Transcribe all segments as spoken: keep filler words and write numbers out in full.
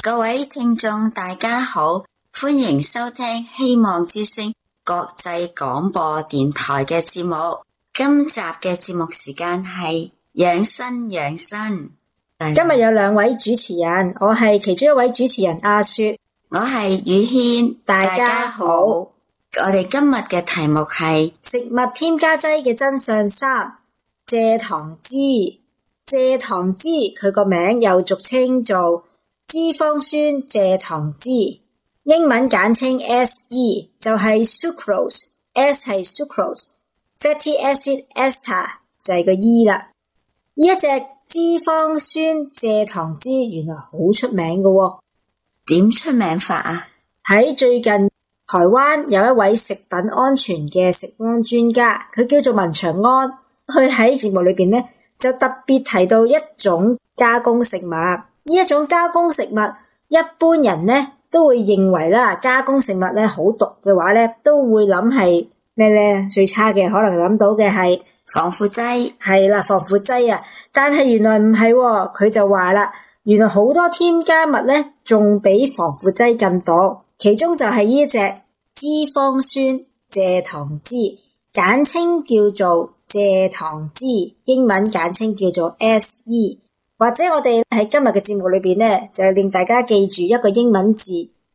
各位聽眾大家好，歡迎收聽希望之聲國際廣播電台嘅節目。今集嘅節目時間係養生養生。 今日有兩位主持人，我係其中一位主持人阿雪， 我係宇軒， 大家好。 我哋今日嘅題目係食物添加劑嘅真相三，蔗糖脂。蔗糖脂佢個名又俗稱做脂肪酸蔗糖脂，英文簡稱 S E， 就係 sucrose，S 係 sucrose，fatty acid ester 就係個 E 啦。呢一隻脂肪酸蔗糖脂原來好出名㗎喎。 點出名法啊？ 喺最近台灣有一位食品安全嘅食安專家，佢叫做文長安，佢喺節目裏邊咧就特別提到一種加工食物。呢一種加工食物一般人咧都會認為啦，加工食物咧好毒嘅話咧都會諗係咩咧？最差嘅可能諗到嘅係防腐劑。係啦，防腐劑啊，但係原來唔係喎，佢就話啦，原來好多添加物咧仲比防腐劑更毒，其中就係呢一隻脂肪酸蔗糖脂，簡稱叫做蔗糖脂，英文簡稱叫做 S E， 或者我哋喺今日嘅節目裏邊咧，就係令大家記住一個英文字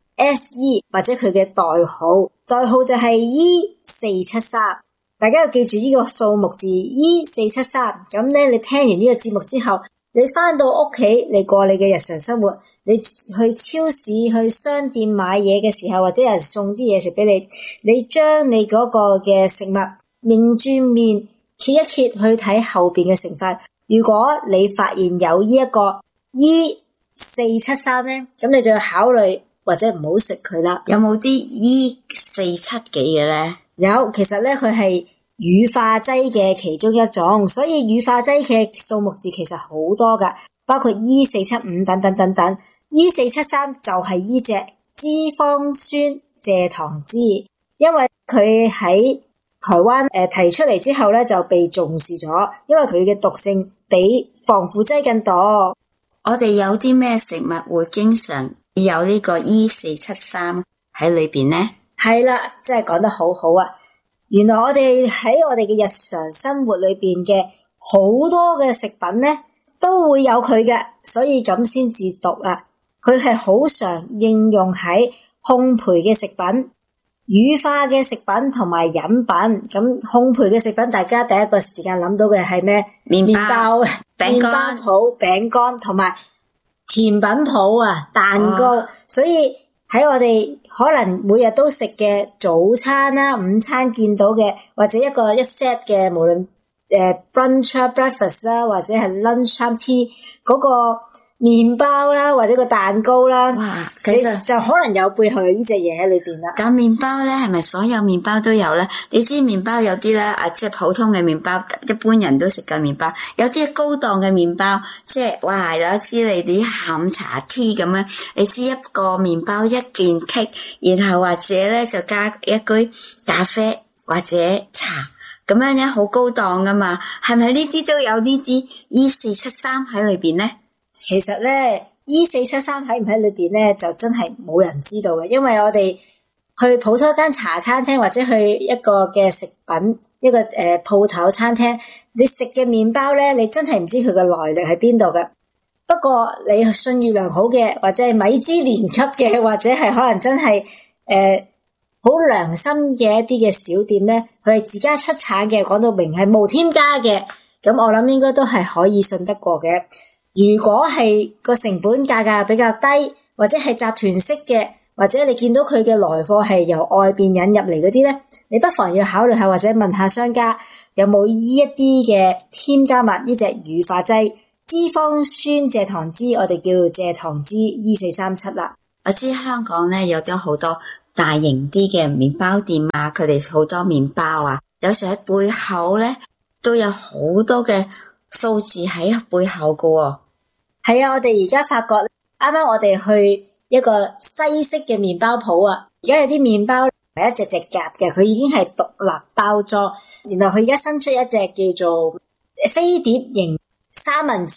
S E， 或者佢嘅代號，代號就係 E 四七三，大家要記住呢個數目字 E 四七三，咁咧你聽完呢個節目之後，你翻到屋企，你過你嘅日常生活，你去超市去商店買嘢嘅時候，或者有人送啲嘢食俾你，你將你嗰個嘅食物擰轉面揭一揭去睇後邊嘅成分，如果你發現有呢一個 E 四七三咧，咁你就要考慮或者唔好食佢啦。 有冇啲 E 四七幾嘅咧？ 有，其實咧佢係乳化劑嘅其中一種，所以乳化劑嘅數目字其實好多噶，包括 E 四七五等等等等。E 四七三就係呢隻脂肪酸蔗糖脂，因為佢喺台灣誒、呃、提出嚟之後咧就被重視咗，因為佢嘅毒性比防腐劑更多。 我哋有啲咩食物會經常有呢個 E 四七三喺裏邊呢？ 係啦，真係講得好好啊！原來我哋喺我哋嘅日常生活裏邊嘅好多嘅食品咧都會有佢嘅，所以咁先至毒啊！佢係好常應用喺烘焙嘅食品、乳化嘅食品同埋飲品。咁烘焙嘅食品，大家第一個時間諗到嘅係咩？麵包、麵包鋪、餅乾同埋甜品鋪啊、蛋糕。哦、所以喺我哋可能每日都食嘅早餐啦、午餐見到嘅，或者一個一 set 嘅，無論誒 brunch、breakfast 啦，或者係 lunch time tea 嗰個麵包啦，或者個蛋糕啦， 哇，其實就可能有背後有呢隻嘢喺裏邊啦。 咁麵包咧，係咪所有麵包都有咧？你知麵包有啲咧啊，即係普通嘅麵包，一般人都食嘅麵包，有啲高檔嘅麵包，即係哇，有一支你啲下午茶 tea 咁樣，你知一個麵包一件 cake， 然後或者咧就加一杯咖啡或者茶，咁樣咧好高檔噶嘛？係咪呢啲都有呢啲 E 四七三喺裏邊咧？ 其實咧 E 四七三喺唔喺裏邊咧，就真係冇人知道嘅，因為我哋去普通間茶餐廳或者去一個嘅食品一個誒鋪頭餐廳，你食嘅麵包咧，你真係唔知佢嘅來歷喺邊度嘅。不過你信譽良好嘅，或者係米芝蓮級嘅，或者係可能真係誒好良心嘅一啲嘅小店咧，佢係自家出產嘅，講到明係無添加嘅，咁我諗應該都係可以信得過嘅。如果係個成本價格比較低，或者係集團式嘅，或者你見到佢嘅來貨係由外邊引入嚟嗰啲咧，你不妨要考慮下或者問下商家有冇呢一啲嘅添加物，呢隻乳化劑脂肪酸蔗糖脂，我哋叫蔗糖脂 E 四三七啦。 我知香港咧有咗好多大型啲嘅麵包店啊，佢哋好多麵包啊，有時喺背後咧都有好多嘅數字喺背後㗎喎。 係啊，我哋而家發覺，啱啱我哋去一個西式嘅麵包鋪啊，而家有啲麵包係一隻隻夾嘅，佢已經係獨立包裝，然後佢而家新出一隻叫做飛碟型三文治啊，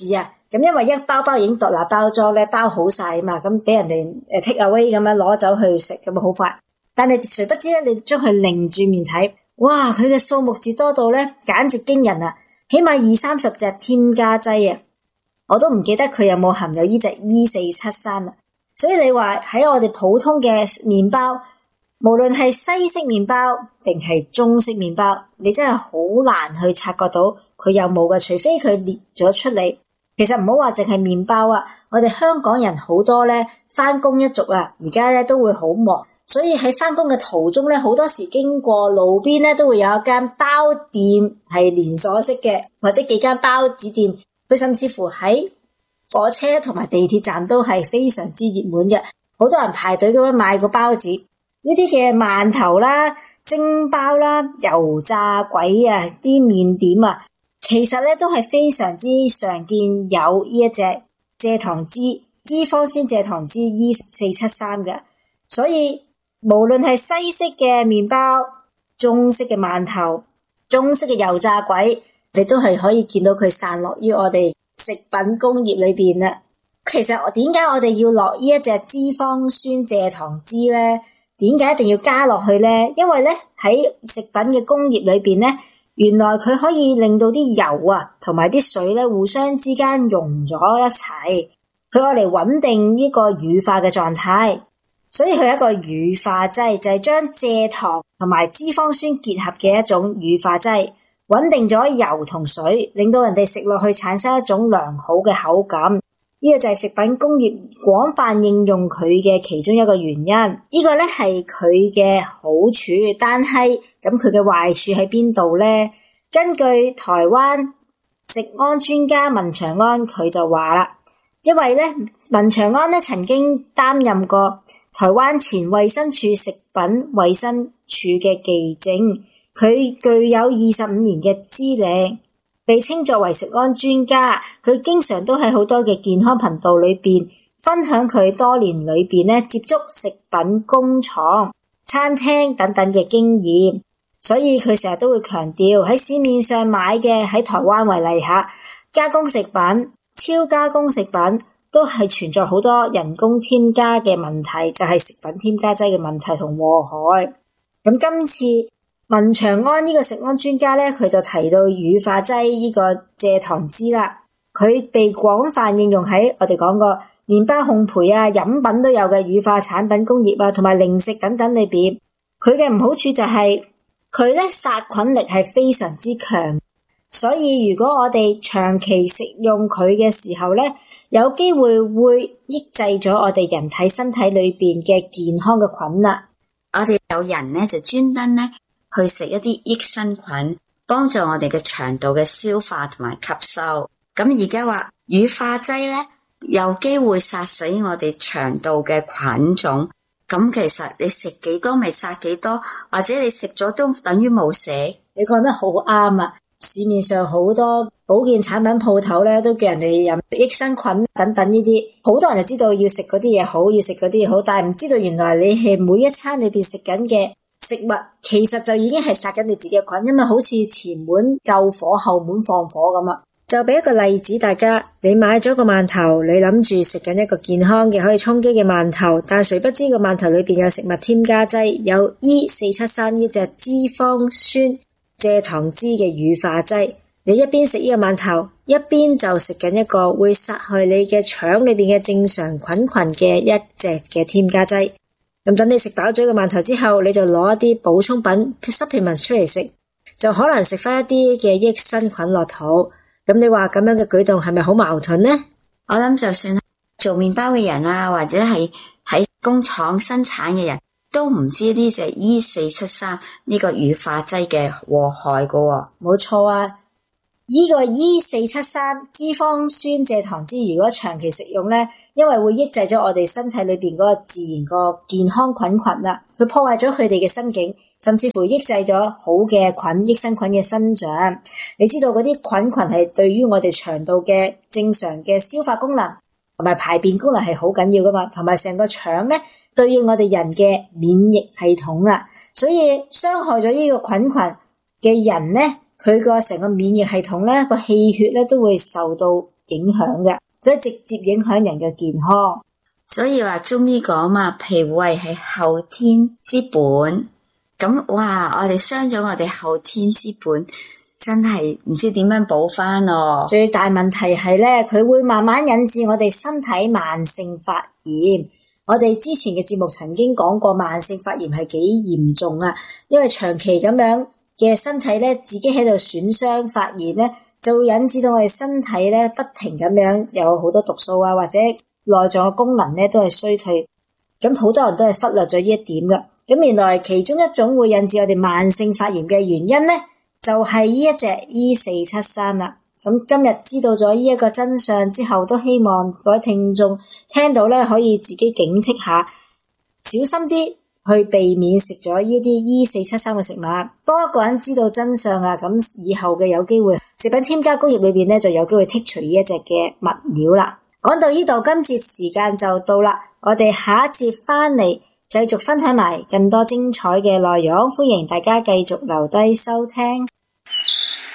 咁因為一包包已經獨立包裝咧，包好晒啊嘛，咁俾人哋誒 take away 咁樣攞走去食，咁好快。但係誰不知咧，你將佢擰住面睇，哇！佢嘅數目字多到咧，簡直驚人啊！起碼二三十隻添加劑啊！我都唔記得佢有冇含有呢隻 E 四七三啦。所以你話喺我哋普通嘅麵包，無論係西式麵包定係中式麵包，你真係好難去察覺到佢有冇嘅，除非佢列咗出嚟。其實唔好話淨係麵包啊，我哋香港人好多咧返工一族啊，而家咧都會好忙，所以喺返工嘅途中咧，好多時經過路邊咧都會有一間包店係連鎖式嘅，或者幾間包子店，佢甚至乎喺火車同埋地鐵站都係非常之熱門嘅，好多人排隊咁樣買個包子。呢啲嘅饅頭啦、蒸包啦、油炸鬼啊、啲麵點啊，其實咧都係非常之常見有呢一隻蔗糖脂、脂肪酸蔗糖脂 E 四七三嘅。所以無論係西式嘅麵包、中式嘅饅頭、中式嘅油炸鬼，你都係可以見到佢散落於我哋食品工業裏邊啦。其實我點解我哋要落呢一隻脂肪酸蔗糖脂咧？點解一定要加落去咧？因為咧喺食品嘅工業裏邊咧，原來佢可以令到啲油啊同埋啲水咧互相之間溶咗一齊，佢愛嚟穩定呢個乳化嘅狀態。所以佢係一個乳化劑，就係將蔗糖同埋脂肪酸結合嘅一種乳化劑，穩定咗油同水，令到人哋食落去產生一種良好嘅口感。呢個就係食品工業廣泛應用佢嘅其中一個原因。呢個咧係佢嘅好處，但係咁佢嘅壞處喺邊度咧？根據台灣食安專家文長安佢就話啦，因為咧文長安咧曾經擔任過台灣前衛生署食品衛生署嘅技證，佢具有二十五年嘅資歷，被稱作為食安專家。佢經常都喺好多嘅健康頻道裏邊分享佢多年裏邊咧接觸食品工廠、餐廳等等嘅經驗，所以佢成日都會強調喺市面上買嘅，喺台灣為例下，加工食品、超加工食品都係存在好多人工添加嘅問題，就係食品添加劑嘅問題同禍害。咁今次文長安呢個食安專家咧，佢就提到乳化劑呢個蔗糖脂啦，佢被廣泛應用喺我哋講過麵包烘焙啊、飲品都有嘅乳化產品工業啊，同埋零食等等裏邊。佢嘅唔好處就係佢咧殺菌力係非常之強，所以如果我哋長期食用佢嘅時候咧，有機會會抑制咗我哋人體身體裏邊嘅健康嘅菌啦。 我哋有人咧就專登咧去食一啲益生菌，幫助我哋嘅腸道嘅消化同埋吸收。咁而家話乳化劑咧，有機會殺死我哋腸道嘅菌種。咁其實你食幾多咪殺幾多，或者你食咗都等於冇死。 你講得好啱啊！市面上好多保健產品鋪頭咧，都叫人哋飲益生菌等等呢啲，好多人就知道要食嗰啲嘢好，要食嗰啲嘢好，但係唔知道原來你係每一餐裏邊食緊嘅食物，其實就已經係殺緊你自己嘅菌，因為好似前門救火，後門放火咁啊！就俾一個例子大家，你買咗個饅頭，你諗住食緊一個健康嘅可以充飢嘅饅頭，但係誰不知個饅頭裏邊有食物添加劑，有 E 四七三呢隻脂肪酸蔗糖脂嘅乳化劑。你一邊食呢個饅頭，一邊就食緊一個會殺害你嘅腸裏邊嘅正常菌群嘅一隻嘅添加劑。咁等你食飽咗個饅頭之後，你就攞一啲補充品 supplement 出嚟食，就可能食翻一啲嘅益生菌落肚。咁你話咁樣嘅舉動係咪好矛盾呢？ 我諗就算做麵包嘅人啊，或者係喺工廠生產嘅人都唔知呢隻 E 四七三呢個乳化劑嘅禍害噶喎。 冇錯啊，呢個 E 四七三脂肪酸蔗糖脂如果長期食用咧，因為會抑制咗我哋身體裏邊嗰個自然個健康菌群啦，佢破壞咗佢哋嘅生境，甚至乎抑制咗好嘅菌益生菌嘅生長。你知道嗰啲菌群係對於我哋腸道嘅正常嘅消化功能同埋排便功能係好緊要噶嘛，同埋成個腸咧對應我哋人嘅免疫系統啊，所以傷害咗呢個菌群嘅人咧，佢個成個免疫系統咧個氣血咧都會受到影響嘅，所以直接影響人嘅健康。 所以話中醫講嘛，脾胃係後天之本。咁哇，我哋傷咗我哋後天之本，真係唔知點樣補翻咯。 最大問題係咧，佢會慢慢引致我哋身體慢性發炎。我哋之前嘅節目曾經講過，慢性發炎係幾嚴重啊，因為長期咁樣嘅身體咧，自己喺度損傷發炎咧，就會引致到我哋身體咧不停咁樣有好多毒素啊，或者內臟嘅功能咧都係衰退。咁好多人都係忽略咗呢一點噶。咁原來其中一種會引致我哋慢性發炎嘅原因咧，就係呢一隻 E 四七三啦。咁今日知道咗呢一個真相之後，都希望各位聽眾聽到咧，可以自己警惕下，小心啲去避免食咗呢啲 E 四七三嘅食物。多一個人知道真相啊，咁以後嘅有機會食品添加工業裏邊咧就有機會剔除呢一隻嘅物料啦。講到呢度，今節時間就到啦，我哋下一節翻嚟繼續分享埋更多精彩嘅內容，歡迎大家繼續留低收聽。